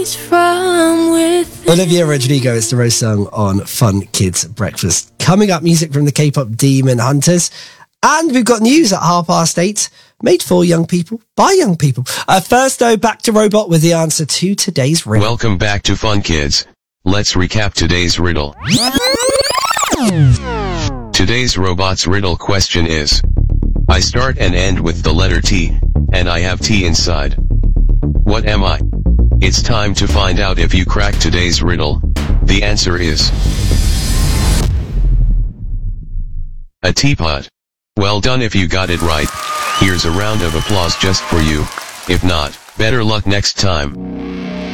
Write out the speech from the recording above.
From with Olivia Rodrigo is the roast song on Fun Kids Breakfast. Coming up, music from the K-pop Demon Hunters. And we've got news at 8:30, made for young people, by young people. First, though, back to Robot with the answer to today's riddle. Welcome back to Fun Kids. Let's recap today's riddle. Today's Robot's riddle question is: I start and end with the letter T, and I have T inside. What am I? It's time to find out if you crack today's riddle. The answer is a teapot. Well done if you got it right. Here's a round of applause just for you. If not, better luck next time.